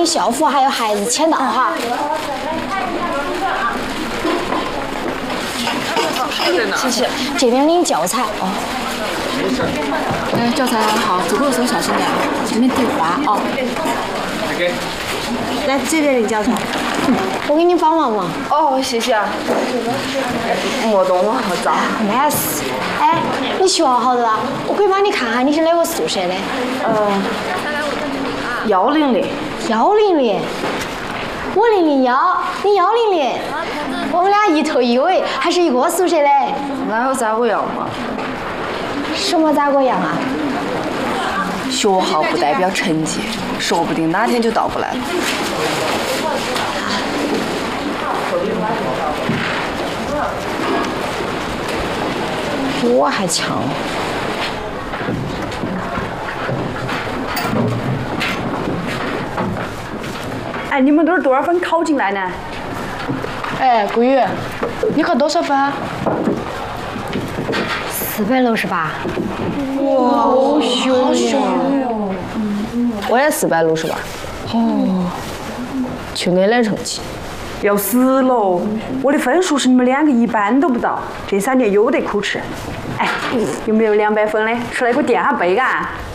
领校服还有孩子签到哈。谢谢。这边领教材哦。 教材好，走路的时候小心点，前面地滑哦。 来这边领教材。 我给你帮忙嘛。 哦，谢谢啊。莫动了，好脏。 没事。哎，你学好的啦，我可以帮你看下你是哪个宿舍的。 100。 100，我001，你100，我们俩一头一尾，还是一个宿舍的。 那有咋个样嘛？ 什么咋个样啊？ 学好不代表成绩，说不定哪天就到不来了。 比我还强。 哎，你们都是多少分考进来呢？ 哎，顾宇，你考多少分 ？468。 哇，好凶哟！ 我也468。 哦， 去 A 的成绩。 要死喽！我的分数是你们2个一般都不到，这3年有得苦吃。哎，有没有200分的？出来给我垫下背干。